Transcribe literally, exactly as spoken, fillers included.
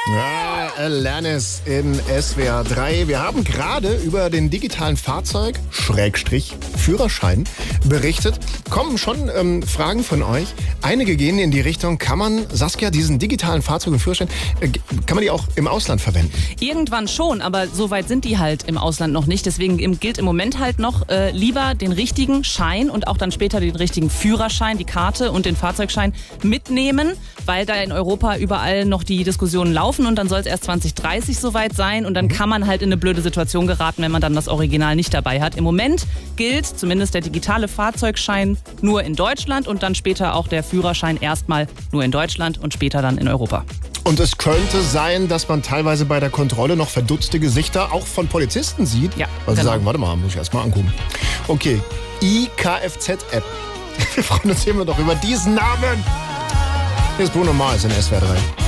Ja, Alanis in S W R drei. Wir haben gerade über den digitalen Fahrzeug, Schrägstrich, Führerschein berichtet. Kommen schon ähm, Fragen von euch. Einige gehen in die Richtung, kann man, Saskia, diesen digitalen Fahrzeug und Führerschein, äh, kann man die auch im Ausland verwenden? Irgendwann schon, aber so weit sind die halt im Ausland noch nicht. Deswegen gilt im Moment halt noch äh, lieber den richtigen Schein und auch dann später den richtigen Führerschein, die Karte und den Fahrzeugschein mitnehmen, weil da in Europa überall noch die Diskussionen laufen und dann soll es erst zwanzig dreißig soweit sein und dann kann man halt in eine blöde Situation geraten, wenn man dann das Original nicht dabei hat. Im Moment gilt zumindest der digitale Fahrzeugschein nur in Deutschland und dann später auch der Führerschein erstmal nur in Deutschland und später dann in Europa. Und es könnte sein, dass man teilweise bei der Kontrolle noch verdutzte Gesichter auch von Polizisten sieht. Ja, weil sie genau. sagen, warte mal, muss ich erst mal angucken. Okay, I K F Z-App. Wir freuen uns immer noch über diesen Namen. Hier ist Bruno Mars in S W R drei.